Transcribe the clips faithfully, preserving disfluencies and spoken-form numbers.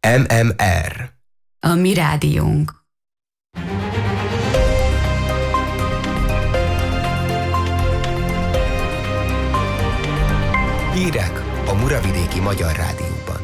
em em er. A mi rádiónk. Hírek a Muravidéki Magyar Rádióban.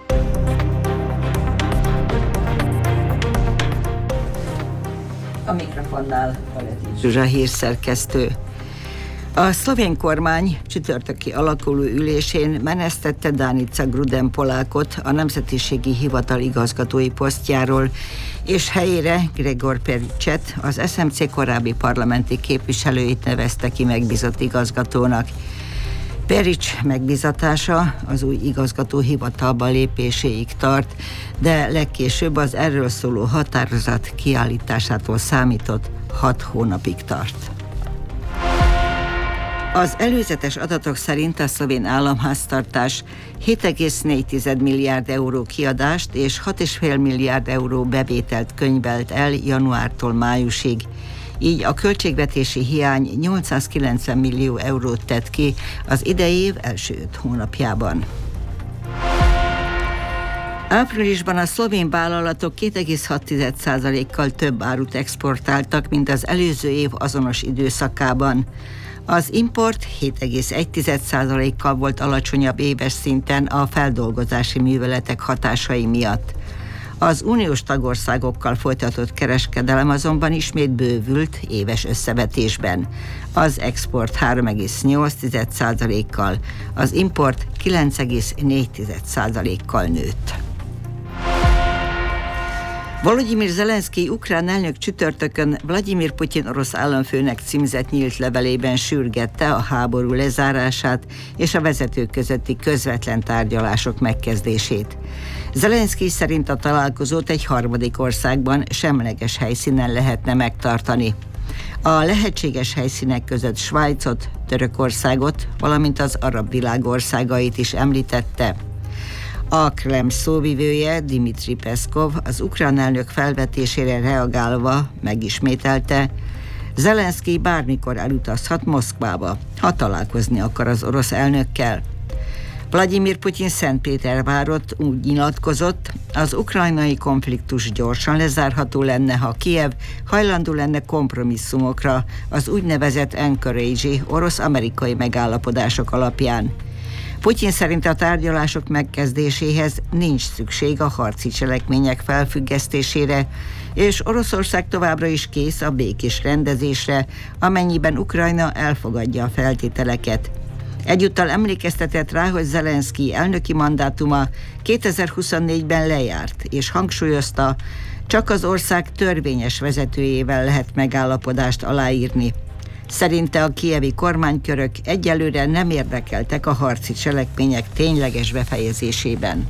A mikrofonnál Paleti Zsuzsa hírszerkesztő. A szlovén kormány csütörtöki alakuló ülésén menesztette Danica Grudenpolákot a Nemzetiségi Hivatal igazgatói posztjáról, és helyére Gregor Pericset, az es em cé korábbi parlamenti képviselőit nevezte ki megbízott igazgatónak. Perics megbízatása az új igazgató hivatalba lépéséig tart, de legkésőbb az erről szóló határozat kiállításától számított hat hónapig tart. Az előzetes adatok szerint a szlovén államháztartás hét egész négy milliárd euró kiadást és hat egész öt milliárd euró bevételt könyvelt el januártól májusig. Így a költségvetési hiány nyolcszázkilencven millió eurót tett ki az idei év első öt hónapjában. Áprilisban a szlovén vállalatok két egész hat százalékkal több árut exportáltak, mint az előző év azonos időszakában. Az import hét egész egy százalékkal volt alacsonyabb éves szinten a feldolgozási műveletek hatásai miatt. Az uniós tagországokkal folytatott kereskedelem azonban ismét bővült éves összevetésben. Az export három egész nyolc százalékkal, az import kilenc egész négy százalékkal nőtt. Volodymyr Zelenszkij ukrán elnök csütörtökön Vladimir Putyin orosz államfőnek címzett nyílt levelében sürgette a háború lezárását és a vezetők közötti közvetlen tárgyalások megkezdését. Zelenszkij szerint a találkozót egy harmadik országban semleges helyszínen lehetne megtartani. A lehetséges helyszínek között Svájcot, Törökországot, valamint az arab világ országait is említette. A Kreml szóvivője, Dmitri Peszkov, az ukrán elnök felvetésére reagálva megismételte, Zelenszkij bármikor elutazhat Moszkvába, ha találkozni akar az orosz elnökkel. Vladimir Putyin Szentpétervárot úgy nyilatkozott, az ukrajnai konfliktus gyorsan lezárható lenne, ha Kijev hajlandó lenne kompromisszumokra az úgynevezett Anchorage-i orosz-amerikai megállapodások alapján. Putyin szerint a tárgyalások megkezdéséhez nincs szükség a harci cselekmények felfüggesztésére, és Oroszország továbbra is kész a békés rendezésre, amennyiben Ukrajna elfogadja a feltételeket. Egyúttal emlékeztetett rá, hogy Zelenszkij elnöki mandátuma kétezer-huszonnégyben lejárt, és hangsúlyozta, csak az ország törvényes vezetőjével lehet megállapodást aláírni. Szerinte a kijevi kormánykörök egyelőre nem érdekeltek a harci cselekmények tényleges befejezésében.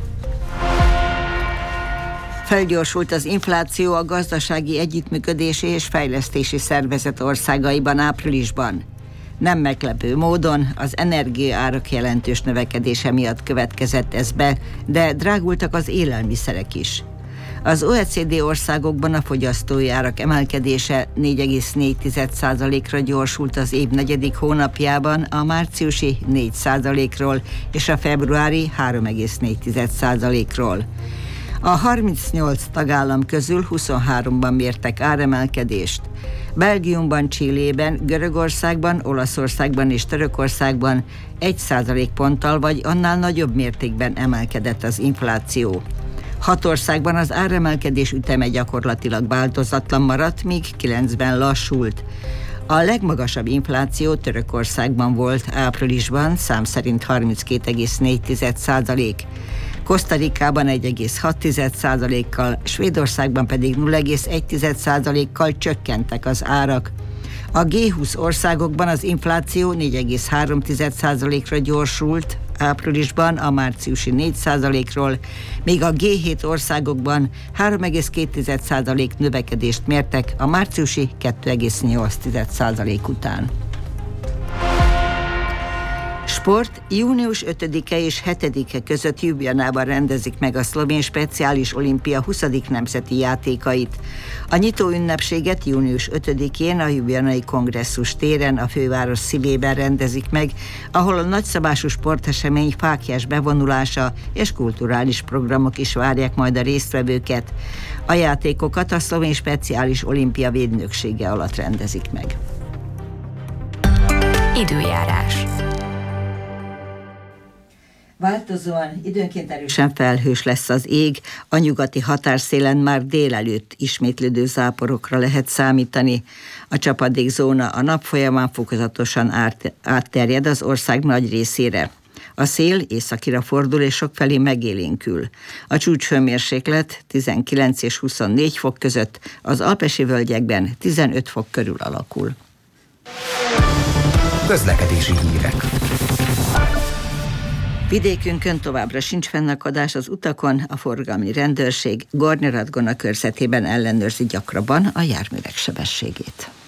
Felgyorsult az infláció a Gazdasági Együttműködési és Fejlesztési Szervezet országaiban áprilisban. Nem meglepő módon az energiaárak jelentős növekedése miatt következett ez be, de drágultak az élelmiszerek is. Az o e cé dé országokban a fogyasztói árak emelkedése négy egész négy százalékra gyorsult az év negyedik hónapjában, a márciusi négy százalékról és a februári három egész négy százalékról. A harmincnyolc tagállam közül huszonháromban mértek áremelkedést. Belgiumban, Chilében, Görögországban, Olaszországban és Törökországban egy százalékponttal vagy annál nagyobb mértékben emelkedett az infláció. Hat országban az áremelkedés üteme gyakorlatilag változatlan maradt, míg kilencben lassult. A legmagasabb infláció Törökországban volt áprilisban, szám szerint harminckét egész négy százalék. Kosztarikában egy egész hat százalékkal, Svédországban pedig nulla egész egy százalékkal csökkentek az árak. A gé húsz országokban az infláció négy egész három százalékra gyorsult áprilisban a márciusi négy százalékról, míg a gé hét országokban három egész két százalék növekedést mértek a márciusi kettő egész nyolc százalék után. Sport. Június ötödike és hetedike között Ljubljanában rendezik meg a szlovén speciális olimpia huszadik nemzeti játékait. A nyitó ünnepséget június ötödikén a Ljubljanai Kongresszus téren, a főváros szívében rendezik meg, ahol a nagyszabású sportesemény fáklyás bevonulása és kulturális programok is várják majd a résztvevőket. A játékokat a szlovén speciális olimpia védnöksége alatt rendezik meg. Időjárás. Változóan időnként erősen felhős lesz az ég, a nyugati határszélen már délelőtt ismétlődő záporokra lehet számítani. A csapadékzóna a nap folyamán fokozatosan át, átterjed az ország nagy részére. A szél északira fordul és sokfelé megélénkül. A csúcshőmérséklet tizenkilenc és huszonnégy fok között, az alpesi völgyekben tizenöt fok körül alakul. Közlekedési hírek. Vidékünkön továbbra sincs fennakadás az utakon, a forgalmi rendőrség Gornye Radgona körzetében ellenőrzi gyakrabban a járművek sebességét.